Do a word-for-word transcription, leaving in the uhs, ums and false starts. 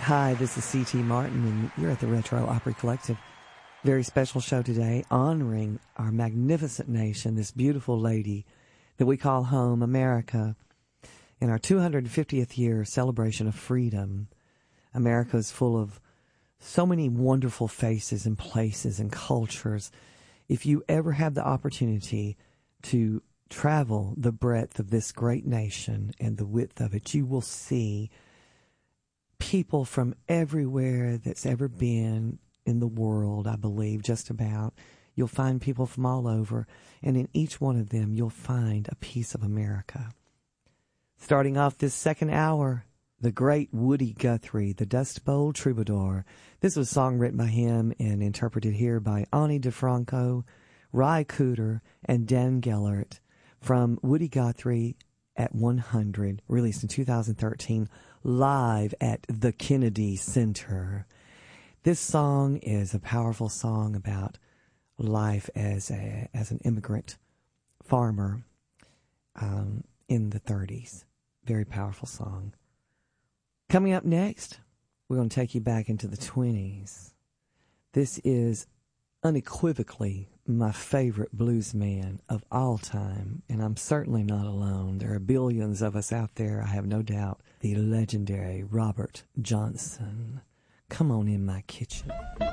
Hi, this is C T Martin, and you're at the Retro Opry Collective. Very special show today, honoring our magnificent nation, this beautiful lady that we call home, America. In our two hundred fiftieth year celebration of freedom, America is full of so many wonderful faces and places and cultures. If you ever have the opportunity to travel the breadth of this great nation and the width of it, you will see people from everywhere that's ever been in the world, I believe, just about. You'll find people from all over, and in each one of them, you'll find a piece of America. Starting off this second hour, the great Woody Guthrie, the Dust Bowl Troubadour. This was a song written by him and interpreted here by Ani DeFranco, Ry Cooder, and Dan Gellert from Woody Guthrie at one hundred, released in two thousand thirteen, live at the Kennedy Center. This song is a powerful song about life as a as an immigrant farmer um, in the thirties. Very powerful song. Coming up next, we're going to take you back into the twenties. This is unequivocally my favorite blues man of all time, and I'm certainly not alone. There are billions of us out there, I have no doubt. The legendary Robert Johnson. Come on in my kitchen.